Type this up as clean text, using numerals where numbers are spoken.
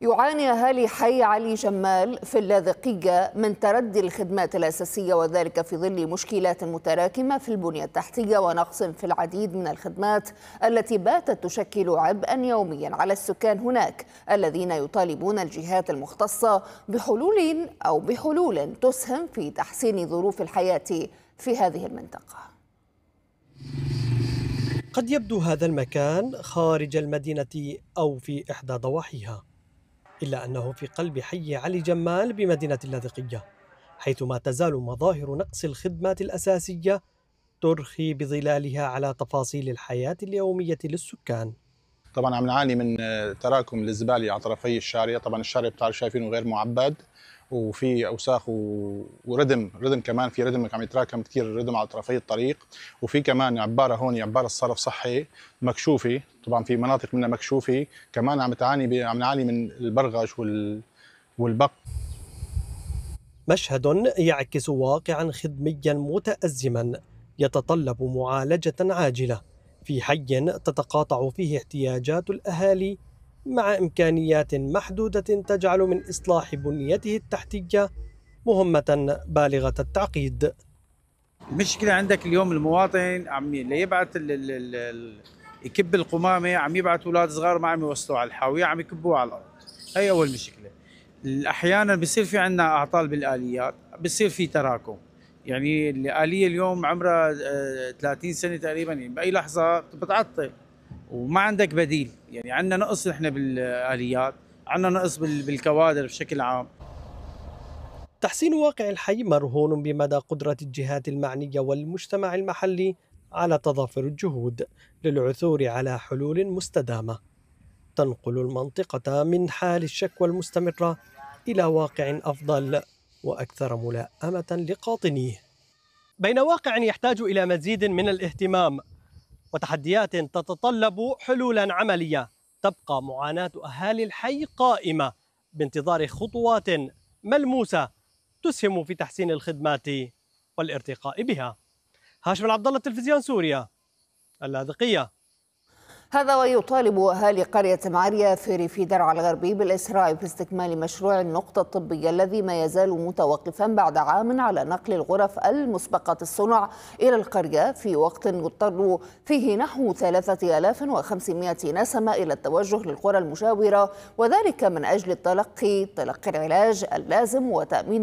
يعاني أهالي حي علي جمال في اللاذقية من تردي الخدمات الأساسية، وذلك في ظل مشكلات متراكمة في البنية التحتية ونقص في العديد من الخدمات التي باتت تشكل عبئا يوميا على السكان هناك، الذين يطالبون الجهات المختصة بحلول تسهم في تحسين ظروف الحياة في هذه المنطقة. قد يبدو هذا المكان خارج المدينة أو في إحدى ضواحيها، إلا أنه في قلب حي علي جمال بمدينة اللاذقية، حيث ما تزال مظاهر نقص الخدمات الأساسية ترخي بظلالها على تفاصيل الحياة اليومية للسكان. طبعا عم نعاني من تراكم الزبالة على طرفي الشارع. طبعا الشارع بتعرف شايفينه غير معبد، وفي اوساخ وردم كمان، في ردم عم يتراكم كثير، ردم على طرفي الطريق. وفي كمان عباره هون، عباره الصرف صحي مكشوفه، طبعا في مناطق منها مكشوفه كمان. عم نعاني من البرغش والبق. مشهد يعكس واقعا خدميا متأزما يتطلب معالجة عاجلة في حي تتقاطع فيه احتياجات الأهالي مع إمكانيات محدودة تجعل من إصلاح بنيته التحتية مهمة بالغة التعقيد. المشكلة عندك اليوم المواطن عم يبعث يكب القمامة، عم يبعث أولاد صغار ما عم يوصلوا على الحاوية، عم يكبوها على الأرض. هي أول مشكلة. أحيانا بصير في عندنا أعطال بالآليات، بصير في تراكم. يعني الآلية اليوم عمرها 30 سنة تقريبا، يعني بأي لحظة بتعطل وما عندك بديل. يعني عندنا نقص نحن بالآليات، عندنا نقص بالكوادر بشكل عام. تحسين واقع الحي مرهون بمدى قدرة الجهات المعنية والمجتمع المحلي على تضافر الجهود للعثور على حلول مستدامة تنقل المنطقة من حال الشكوى المستمرة إلى واقع أفضل وأكثر ملائمة لقاطنيه. بين واقع يحتاج إلى مزيد من الاهتمام وتحديات تتطلب حلولا عملية، تبقى معاناة أهالي الحي قائمة بانتظار خطوات ملموسة تسهم في تحسين الخدمات والارتقاء بها. هاشم عبد الله، تلفزيون سوريا، اللاذقية. هذا ويطالب أهالي قرية معرية في ريف درعا الغربي بالإسراع في استكمال مشروع النقطة الطبية الذي ما يزال متوقفا بعد عام على نقل الغرف المسبقة الصنع إلى القرية، في وقت يضطر فيه نحو 3500 نسمة إلى التوجه للقرى المجاورة، وذلك من أجل تلقي العلاج اللازم وتأمين